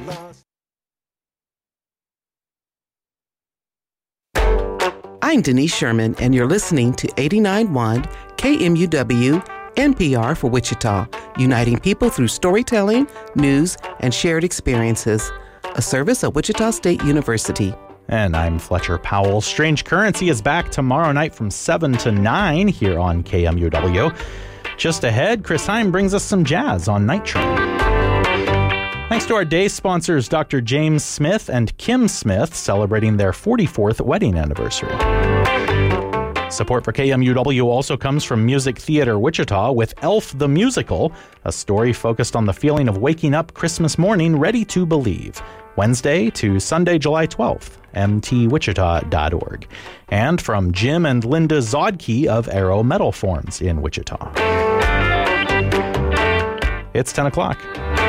I'm Denise Sherman, and you're listening to 89.1 KMUW NPR for Wichita, uniting people through storytelling, news, and shared experiences. A service of Wichita State University. And I'm Fletcher Powell. Strange Currency is back tomorrow night from 7 to 9 here on KMUW. Just ahead, Chris Heim brings us some jazz on Night Train. Thanks to our day sponsors, Dr. James Smith and Kim Smith, celebrating their 44th wedding anniversary. Support for KMUW also comes from Music Theater Wichita with Elf the Musical, a story focused on the feeling of waking up Christmas morning ready to believe. Wednesday to Sunday, July 12th, mtwichita.org. And from Jim and Linda Zodke of Arrow Metal Forms in Wichita. It's 10 o'clock.